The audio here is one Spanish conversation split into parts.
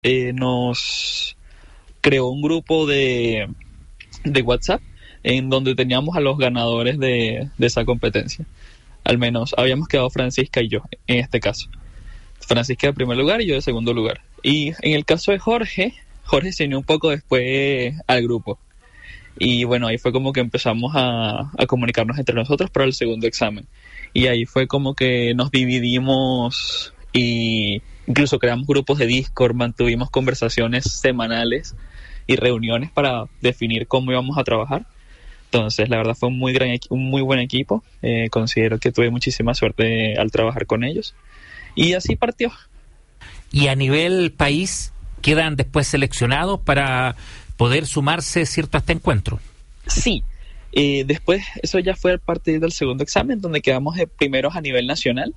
nos creó un grupo de WhatsApp en donde teníamos a los ganadores de esa competencia. Al menos habíamos quedado Francisca y yo, en este caso. Francisca de primer lugar y yo de segundo lugar. Y en el caso de Jorge se unió un poco después al grupo. Y bueno, ahí fue como que empezamos a comunicarnos entre nosotros para el segundo examen. Y ahí fue como que nos dividimos y incluso creamos grupos de Discord, mantuvimos conversaciones semanales y reuniones para definir cómo íbamos a trabajar. Entonces, la verdad fue un muy buen equipo. Considero que tuve muchísima suerte al trabajar con ellos. Y así partió. Y a nivel país, ¿quedan después seleccionados para poder sumarse, cierto, a este encuentro? Sí. Después, eso ya fue a partir del segundo examen, donde quedamos de primeros a nivel nacional.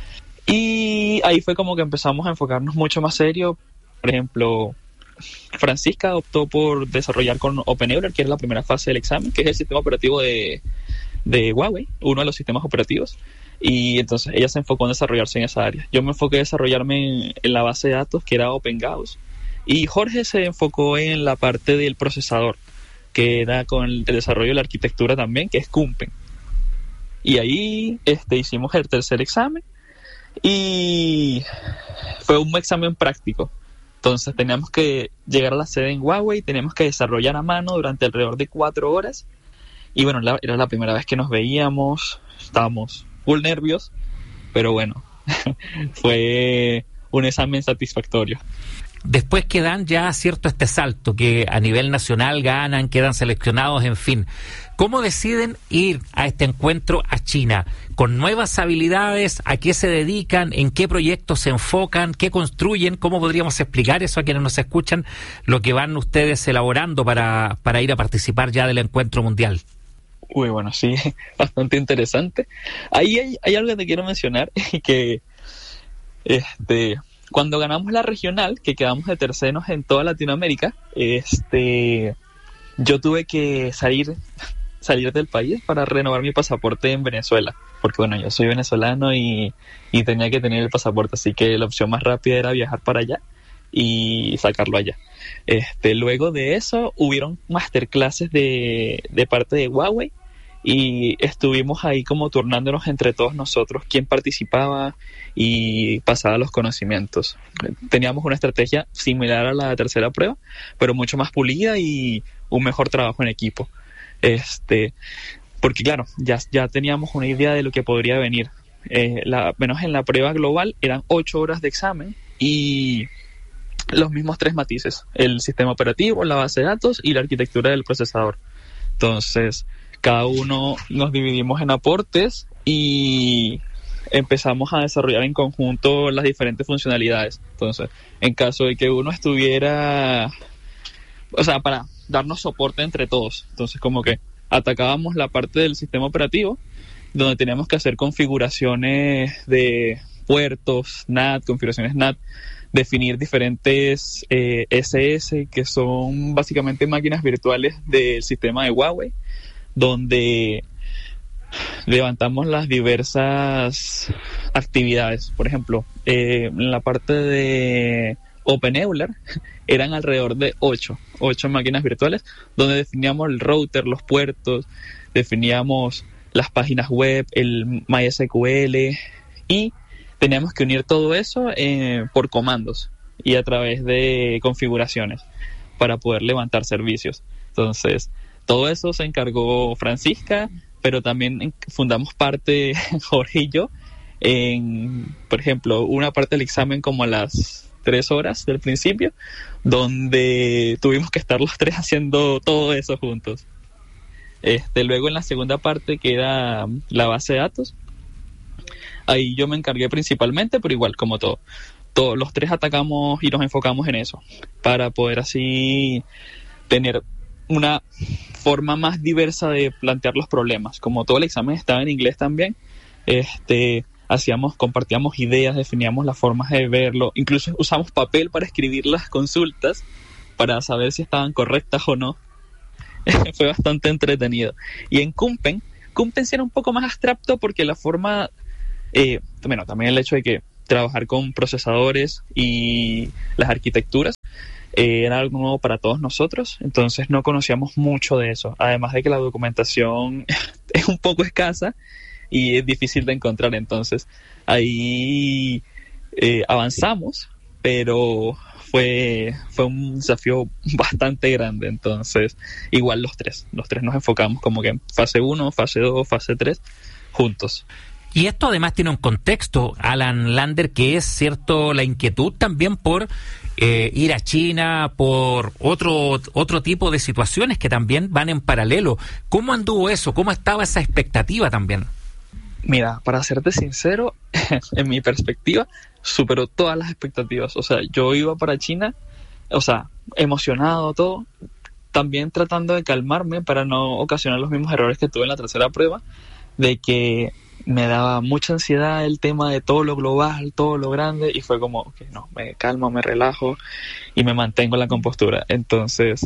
Y ahí fue como que empezamos a enfocarnos mucho más serio. Por ejemplo, Francisca optó por desarrollar con OpenEuler, que es la primera fase del examen, que es el sistema operativo de Huawei, uno de los sistemas operativos. Y entonces ella se enfocó en desarrollarse en esa área. Yo me enfoqué en desarrollarme en la base de datos, que era OpenGauss. Y Jorge se enfocó en la parte del procesador, que era con el desarrollo de la arquitectura también, que es Kumpen. Y ahí hicimos el tercer examen. Y fue un examen práctico. Entonces teníamos que llegar a la sede en Huawei, teníamos que desarrollar a mano durante alrededor de 4 horas. Y bueno, era la primera vez que nos veíamos, estábamos full nervios, pero bueno, fue un examen satisfactorio. Después que dan ya cierto este salto, que a nivel nacional ganan, quedan seleccionados, en fin. ¿Cómo deciden ir a este encuentro a China? ¿Con nuevas habilidades? ¿A qué se dedican? ¿En qué proyectos se enfocan? ¿Qué construyen? ¿Cómo podríamos explicar eso a quienes nos escuchan? Lo que van ustedes elaborando para ir a participar ya del encuentro mundial. Uy, bueno, sí, bastante interesante. Ahí hay algo que te quiero mencionar, que cuando ganamos la regional, que quedamos de terceros en toda Latinoamérica, yo tuve que salir del país para renovar mi pasaporte en Venezuela, porque bueno, yo soy venezolano y tenía que tener el pasaporte, así que la opción más rápida era viajar para allá y sacarlo allá. Luego de eso hubieron masterclasses de parte de Huawei y estuvimos ahí como turnándonos entre todos nosotros quién participaba y pasaba los conocimientos. Teníamos una estrategia similar a la tercera prueba, pero mucho más pulida y un mejor trabajo en equipo. Porque claro, ya teníamos una idea de lo que podría venir. Menos en la prueba global eran 8 horas de examen y los mismos 3 matices: el sistema operativo, la base de datos y la arquitectura del procesador. Entonces, cada uno nos dividimos en aportes y empezamos a desarrollar en conjunto las diferentes funcionalidades. Entonces, en caso de que uno estuviera, o sea, para darnos soporte entre todos, entonces como que atacábamos la parte del sistema operativo, donde teníamos que hacer configuraciones de puertos NAT, configuraciones NAT, definir diferentes SS, que son básicamente máquinas virtuales del sistema de Huawei, donde levantamos las diversas actividades. Por ejemplo, en la parte de OpenEuler eran alrededor de 8 máquinas virtuales, donde definíamos el router, los puertos, definíamos las páginas web, el MySQL, y teníamos que unir todo eso por comandos y a través de configuraciones para poder levantar servicios. Entonces, todo eso se encargó Francisca, pero también fundamos parte, Jorge y yo, por ejemplo, una parte del examen como a las 3 horas del principio, donde tuvimos que estar los 3 haciendo todo eso juntos. Luego en la segunda parte, que era la base de datos, ahí yo me encargué principalmente, pero igual, como todos los 3 atacamos y nos enfocamos en eso, para poder así tener una forma más diversa de plantear los problemas. Como todo el examen estaba en inglés también, compartíamos ideas, definíamos las formas de verlo, incluso usamos papel para escribir las consultas para saber si estaban correctas o no. Fue bastante entretenido. Y en Kumpen sí era un poco más abstracto, porque la forma, también el hecho de que trabajar con procesadores y las arquitecturas era algo nuevo para todos nosotros, entonces no conocíamos mucho de eso, además de que la documentación es un poco escasa y es difícil de encontrar, entonces ahí avanzamos, pero fue un desafío bastante grande, entonces igual los tres nos enfocamos como que en fase 1, fase 2, fase 3 juntos. Y esto además tiene un contexto, Alan Lander, que es cierto la inquietud también por ir a China, por otro tipo de situaciones que también van en paralelo. ¿Cómo anduvo eso? ¿Cómo estaba esa expectativa también? Mira, para serte sincero, en mi perspectiva, superó todas las expectativas. O sea, yo iba para China, o sea, emocionado, todo, también tratando de calmarme para no ocasionar los mismos errores que tuve en la tercera prueba, de que me daba mucha ansiedad el tema de todo lo global, todo lo grande, y fue como, okay, no, me calmo, me relajo y me mantengo en la compostura. Entonces,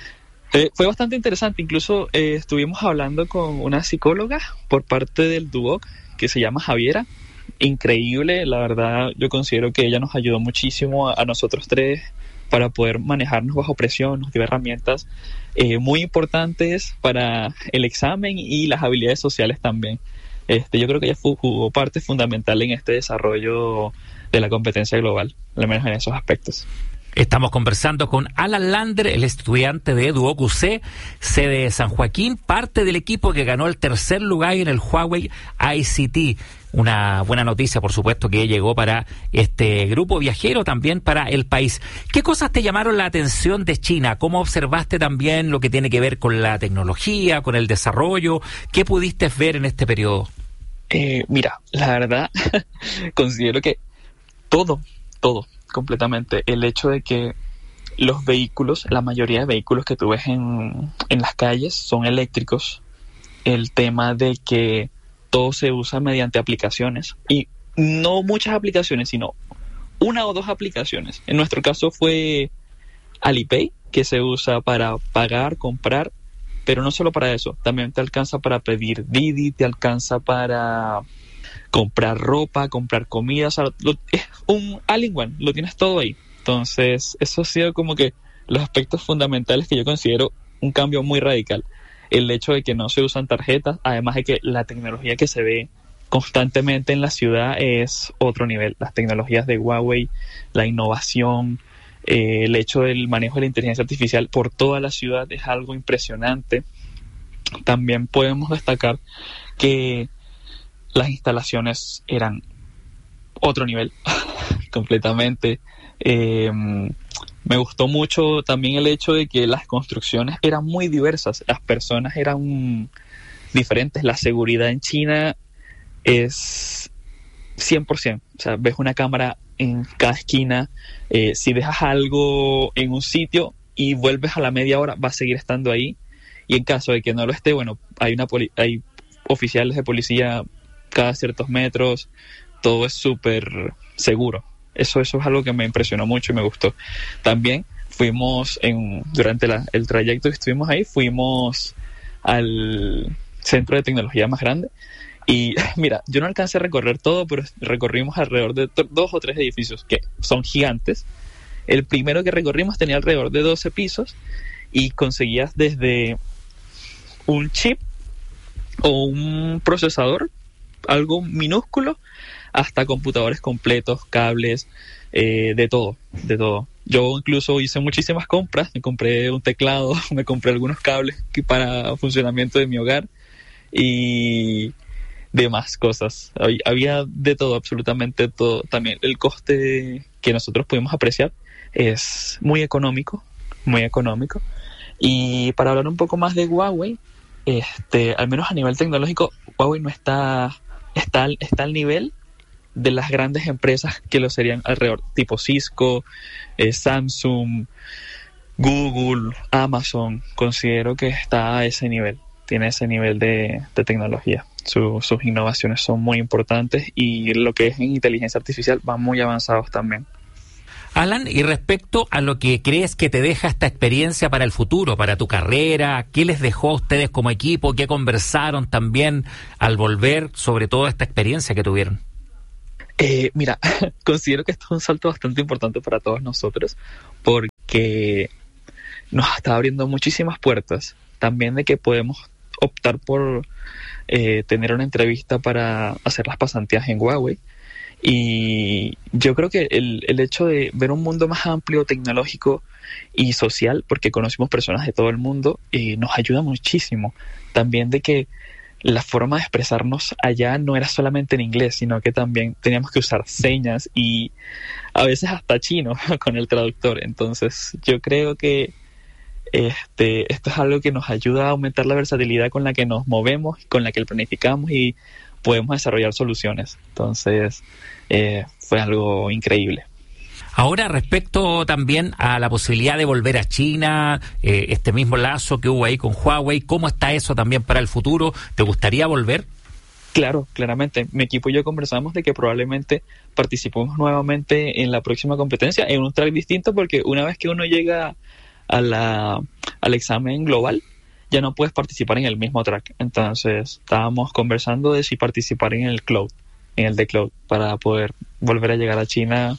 fue bastante interesante. Incluso estuvimos hablando con una psicóloga por parte del Duoc que se llama Javiera. Increíble, la verdad, yo considero que ella nos ayudó muchísimo a nosotros tres para poder manejarnos bajo presión, nos dio herramientas muy importantes para el examen y las habilidades sociales también. Yo creo que ella jugó parte fundamental en este desarrollo de la competencia global, al menos en esos aspectos. Estamos conversando con Alan Lander, el estudiante de Duoc UC, sede de San Joaquín, parte del equipo que ganó el tercer lugar en el Huawei ICT. Una buena noticia, por supuesto, que llegó para este grupo viajero, también para el país. ¿Qué cosas te llamaron la atención de China? ¿Cómo observaste también lo que tiene que ver con la tecnología, con el desarrollo? ¿Qué pudiste ver en este periodo? Mira, la verdad, considero que todo, completamente. El hecho de que los vehículos, la mayoría de vehículos que tú ves en las calles son eléctricos. El tema de que todo se usa mediante aplicaciones, y no muchas aplicaciones, sino una o dos aplicaciones. En nuestro caso fue Alipay, que se usa para pagar, comprar, pero no solo para eso, también te alcanza para pedir Didi, te alcanza para comprar ropa, comprar comida, o sea, es un all-in-one, lo tienes todo ahí. Entonces, eso ha sido como que los aspectos fundamentales que yo considero un cambio muy radical. El hecho de que no se usan tarjetas, además de que la tecnología que se ve constantemente en la ciudad es otro nivel. Las tecnologías de Huawei, la innovación, el hecho del manejo de la inteligencia artificial por toda la ciudad es algo impresionante. También podemos destacar que las instalaciones eran otro nivel, completamente. Me gustó mucho también el hecho de que las construcciones eran muy diversas, las personas eran diferentes, la seguridad en China es 100%, o sea, ves una cámara en cada esquina, si dejas algo en un sitio y vuelves a la media hora, va a seguir estando ahí, y en caso de que no lo esté, bueno, hay oficiales de policía cada ciertos metros, todo es súper seguro. Eso es algo que me impresionó mucho y me gustó. También fuimos durante el trayecto que estuvimos ahí, fuimos al centro de tecnología más grande. Y mira, yo no alcancé a recorrer todo, pero recorrimos alrededor de 2 o 3 edificios que son gigantes. El primero que recorrimos tenía alrededor de 12 pisos y conseguías desde un chip o un procesador, algo minúsculo, hasta computadores completos, cables, de todo. Yo incluso hice muchísimas compras, me compré un teclado, me compré algunos cables para funcionamiento de mi hogar y demás cosas. Había de todo, absolutamente todo. También el coste que nosotros pudimos apreciar es muy económico. Y para hablar un poco más de Huawei, al menos a nivel tecnológico, Huawei no está al nivel de las grandes empresas que lo serían alrededor, tipo Cisco, Samsung, Google, Amazon. Considero que está a ese nivel, tiene ese nivel de tecnología. Sus innovaciones son muy importantes y lo que es en inteligencia artificial van muy avanzados también. Alan, y respecto a lo que crees que te deja esta experiencia para el futuro, para tu carrera, ¿qué les dejó a ustedes como equipo? ¿Qué conversaron también al volver sobre toda esta experiencia que tuvieron? Mira, considero que esto es un salto bastante importante para todos nosotros porque nos está abriendo muchísimas puertas. También de que podemos optar por tener una entrevista para hacer las pasantías en Huawei. Y yo creo que el hecho de ver un mundo más amplio, tecnológico y social, porque conocimos personas de todo el mundo, nos ayuda muchísimo. También de que la forma de expresarnos allá no era solamente en inglés, sino que también teníamos que usar señas y a veces hasta chino con el traductor. Entonces yo creo que esto es algo que nos ayuda a aumentar la versatilidad con la que nos movemos, con la que planificamos y podemos desarrollar soluciones. Entonces fue algo increíble. Ahora, respecto también a la posibilidad de volver a China, este mismo lazo que hubo ahí con Huawei, ¿cómo está eso también para el futuro? ¿Te gustaría volver? Claro, claramente. Mi equipo y yo conversamos de que probablemente participemos nuevamente en la próxima competencia en un track distinto, porque una vez que uno llega al examen global, ya no puedes participar en el mismo track. Entonces, estábamos conversando de si participar en el Cloud, en el de Cloud, para poder volver a llegar a China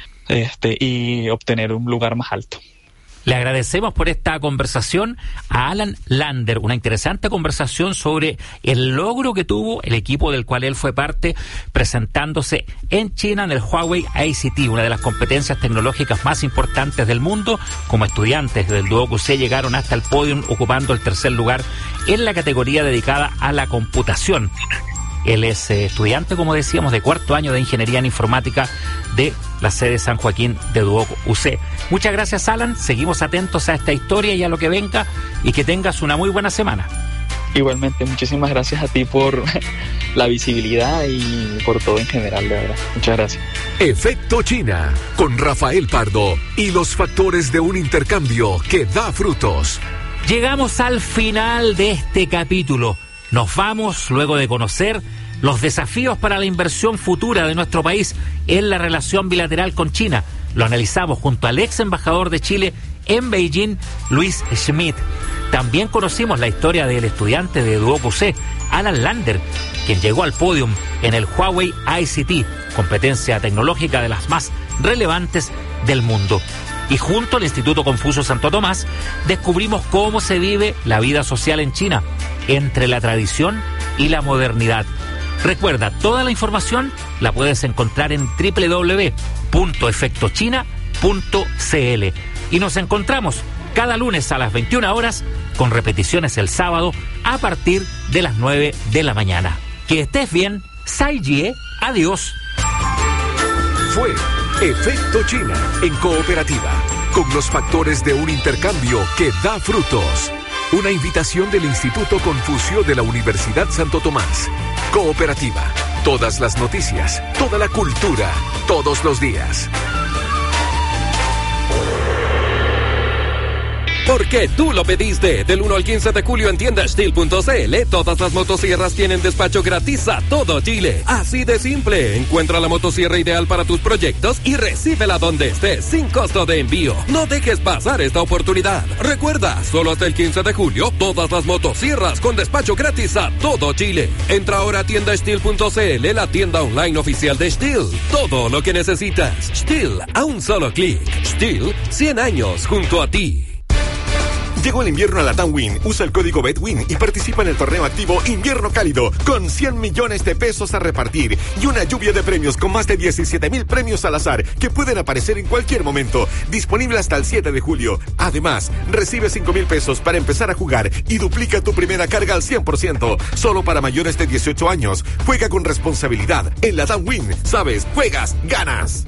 y obtener un lugar más alto. Le agradecemos por esta conversación a Alan Lander, una interesante conversación sobre el logro que tuvo el equipo del cual él fue parte, presentándose en China en el Huawei ICT, una de las competencias tecnológicas más importantes del mundo. Como estudiantes del Duo QC llegaron hasta el podio ocupando el tercer lugar en la categoría dedicada a la computación. Él es estudiante, como decíamos, de cuarto año de Ingeniería en Informática de la sede San Joaquín de Duoc UC. Muchas gracias, Alan. Seguimos atentos a esta historia y a lo que venga, y que tengas una muy buena semana. Igualmente, muchísimas gracias a ti por la visibilidad y por todo en general, de verdad. Muchas gracias. Efecto China, con Rafael Pardo y los factores de un intercambio que da frutos. Llegamos al final de este capítulo. Nos vamos luego de conocer los desafíos para la inversión futura de nuestro país en la relación bilateral con China. Lo analizamos junto al ex embajador de Chile en Beijing, Luis Schmidt. También conocimos la historia del estudiante de Duoc UC, Alan Lander, quien llegó al podio en el Huawei ICT, competencia tecnológica de las más relevantes del mundo. Y junto al Instituto Confucio Santo Tomás descubrimos cómo se vive la vida social en China, entre la tradición y la modernidad. Recuerda, toda la información la puedes encontrar en www.efectochina.cl. Y nos encontramos cada lunes a las 21 horas, con repeticiones el sábado a partir de las 9 de la mañana. Que estés bien, Sai Jie, adiós. Fue Efecto China en Cooperativa, con los factores de un intercambio que da frutos. Una invitación del Instituto Confucio de la Universidad Santo Tomás. Cooperativa, todas las noticias, toda la cultura, todos los días. Porque tú lo pediste. Del 1 al 15 de julio en tiendasteel.cl, todas las motosierras tienen despacho gratis a todo Chile. Así de simple. Encuentra la motosierra ideal para tus proyectos y recíbela donde estés, sin costo de envío. No dejes pasar esta oportunidad. Recuerda, solo hasta el 15 de julio, todas las motosierras con despacho gratis a todo Chile. Entra ahora a tiendasteel.cl, la tienda online oficial de Stihl. Todo lo que necesitas. Stihl, a un solo clic. Stihl, 100 años junto a ti. Llegó el invierno a la TAMWIN. Usa el código BETWIN y participa en el torneo activo Invierno Cálido, con 100 millones de pesos a repartir y una lluvia de premios con más de 17,000 premios al azar que pueden aparecer en cualquier momento. Disponible hasta el 7 de julio. Además, recibe 5,000 pesos para empezar a jugar y duplica tu primera carga al 100%. Solo para mayores de 18 años. Juega con responsabilidad. En la TAMWIN, sabes, juegas, ganas.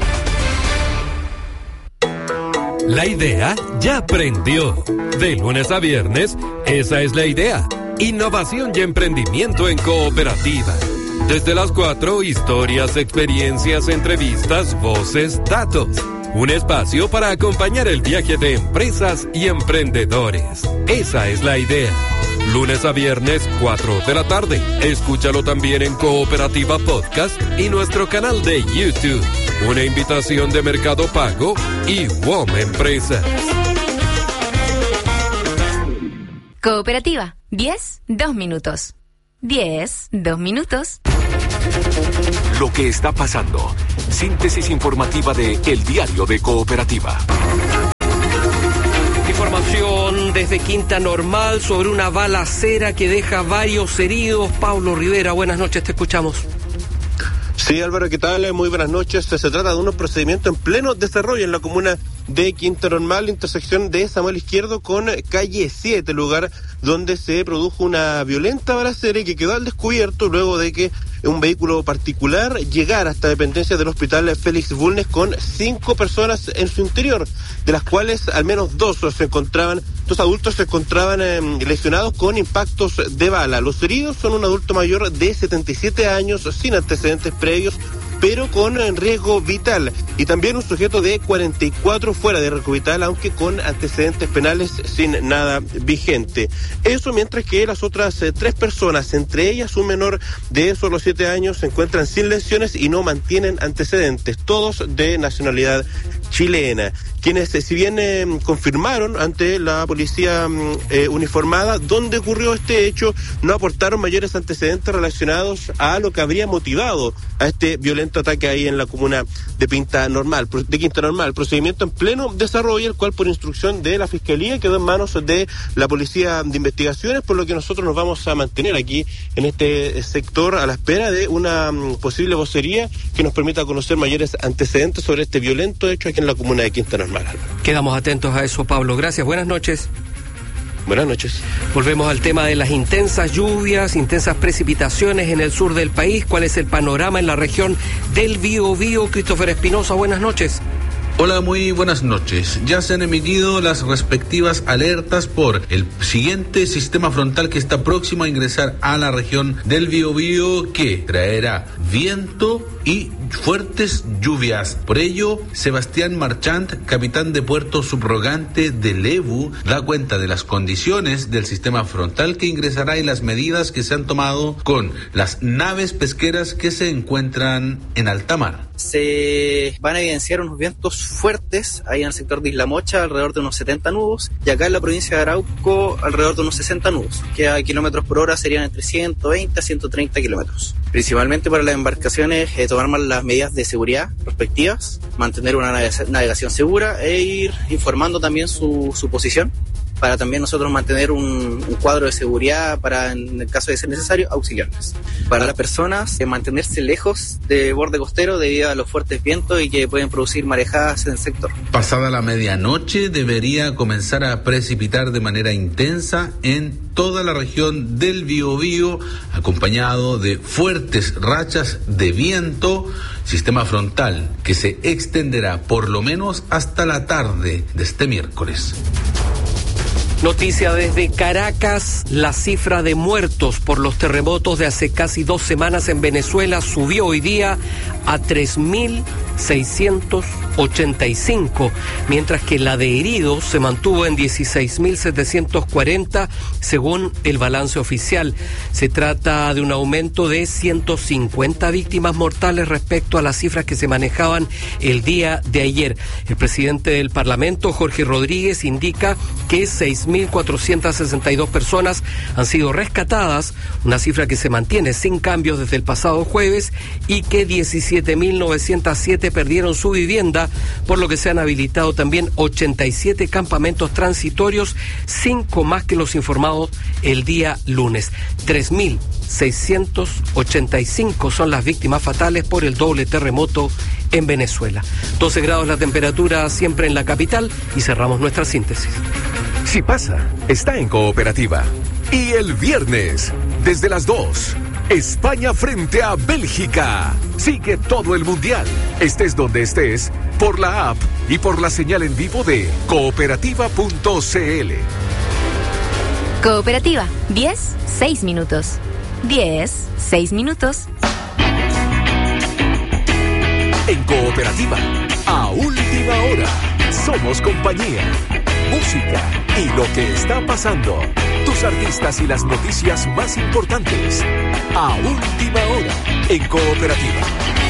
La idea ya prendió. De lunes a viernes, esa es la idea. Innovación y emprendimiento en Cooperativa. Desde las 4, historias, experiencias, entrevistas, voces, datos. Un espacio para acompañar el viaje de empresas y emprendedores. Esa es la idea. Lunes a viernes, 4 de la tarde. Escúchalo también en Cooperativa Podcast y nuestro canal de YouTube. Una invitación de Mercado Pago y WOM Empresas. Cooperativa, 10, 2 minutos. 10, 2 minutos. lo que está pasando. Síntesis informativa de El Diario de Cooperativa. Información desde Quinta Normal sobre una balacera que deja varios heridos. Pablo Rivera, buenas noches, te escuchamos. Sí, Álvaro, ¿qué tal? Muy buenas noches. Se trata de un procedimiento en pleno desarrollo en la comuna de Quinta Normal, intersección de Samuel Izquierdo con calle 7, lugar donde se produjo una violenta balacera y que quedó al descubierto luego de que un vehículo particular llegara hasta dependencias del hospital Félix Bulnes con 5 personas en su interior, de las cuales al menos dos adultos se encontraban lesionados con impactos de bala. Los heridos son un adulto mayor de 77 años sin antecedentes previos, pero con riesgo vital, y también un sujeto de 44 fuera de riesgo vital, aunque con antecedentes penales sin nada vigente. Eso mientras que las otras 3 personas, entre ellas un menor de solo 7 años, se encuentran sin lesiones y no mantienen antecedentes, todos de nacionalidad chilena. Quienes, si bien confirmaron ante la policía uniformada dónde ocurrió este hecho, no aportaron mayores antecedentes relacionados a lo que habría motivado a este violento ataque ahí en la comuna de Quinta Normal. Procedimiento en pleno desarrollo, el cual por instrucción de la Fiscalía quedó en manos de la Policía de Investigaciones, por lo que nosotros nos vamos a mantener aquí en este sector a la espera de una posible vocería que nos permita conocer mayores antecedentes sobre este violento hecho aquí en la comuna de Quinta Normal. Quedamos atentos a eso, Pablo. Gracias, buenas noches. Buenas noches. Volvemos al tema de las intensas lluvias, intensas precipitaciones en el sur del país. ¿Cuál es el panorama en la región del Biobío? Christopher Espinosa, buenas noches. Hola, muy buenas noches. Ya se han emitido las respectivas alertas por el siguiente sistema frontal que está próximo a ingresar a la región del Biobío, que traerá viento y fuertes lluvias. Por ello, Sebastián Marchant, capitán de puerto subrogante del EBU, da cuenta de las condiciones del sistema frontal que ingresará y las medidas que se han tomado con las naves pesqueras que se encuentran en alta mar. Se van a evidenciar unos vientos fuertes ahí en el sector de Isla Mocha, alrededor de unos 70 nudos, y acá en la provincia de Arauco alrededor de unos 60 nudos, que a kilómetros por hora serían entre 120 a 130 kilómetros. Principalmente para las embarcaciones, tomar más las medidas de seguridad respectivas, mantener una navegación segura e ir informando también su posición, para también nosotros mantener un cuadro de seguridad para, en el caso de ser necesario, auxiliarles. Para las personas, mantenerse lejos del borde costero debido a los fuertes vientos y que pueden producir marejadas en el sector. Pasada la medianoche debería comenzar a precipitar de manera intensa en toda la región del Biobío, acompañado de fuertes rachas de viento, sistema frontal que se extenderá por lo menos hasta la tarde de este miércoles. Noticia desde Caracas, la cifra de muertos por los terremotos de hace casi 2 semanas en Venezuela subió hoy día a 3.685, mientras que la de heridos se mantuvo en 16.740 según el balance oficial. Se trata de un aumento de 150 víctimas mortales respecto a las cifras que se manejaban el día de ayer. El presidente del Parlamento, Jorge Rodríguez, indica que 6.462 personas han sido rescatadas, una cifra que se mantiene sin cambios desde el pasado jueves, y que 17.907 perdieron su vivienda, por lo que se han habilitado también 87 campamentos transitorios, 5 más que los informados el día lunes. 3.685 son las víctimas fatales por el doble terremoto en Venezuela. 12 grados la temperatura siempre en la capital, y cerramos nuestra síntesis. Si pasa, está en Cooperativa. Y el viernes, desde las 2, España frente a Bélgica. Sigue todo el mundial, estés donde estés, por la app y por la señal en vivo de cooperativa.cl. Cooperativa, 10, 6 minutos. 10, 6 minutos. En Cooperativa, a última hora, somos compañía, música y lo que está pasando. Tus artistas y las noticias más importantes. A última hora, en Cooperativa.